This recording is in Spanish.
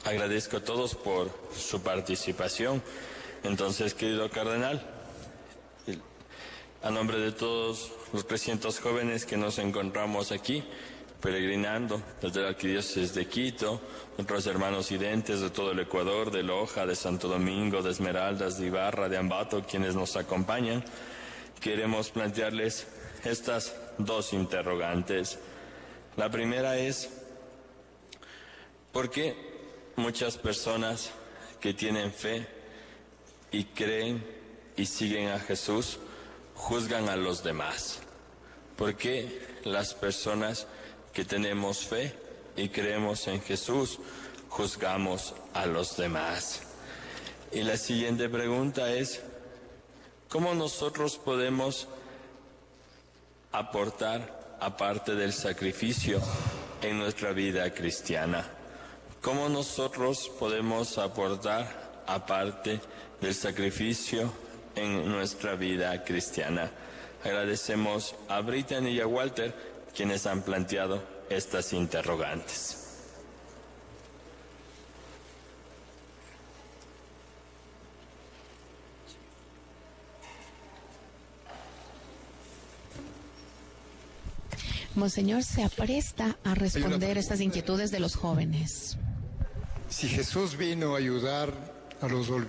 Agradezco a todos por su participación. Entonces, querido cardenal, a nombre de todos los 300 jóvenes que nos encontramos aquí, peregrinando desde la Arquidiócesis de Quito, nuestros hermanos identes de todo el Ecuador, de Loja, de Santo Domingo, de Esmeraldas, de Ibarra, de Ambato, quienes nos acompañan, queremos plantearles estas dos interrogantes. La primera es, ¿por qué muchas personas que tienen fe y creen y siguen a Jesús juzgan a los demás? ¿Por qué las personas que tenemos fe y creemos en Jesús juzgamos a los demás? Y la siguiente pregunta es, ¿cómo nosotros podemos aportar, aparte del sacrificio, en nuestra vida cristiana? ¿Cómo nosotros podemos aportar, aparte del sacrificio, en nuestra vida cristiana? Agradecemos a Brittany y a Walter, quienes han planteado estas interrogantes. Monseñor se apresta a responder estas inquietudes de los jóvenes. Si Jesús vino a ayudar a los olvidados,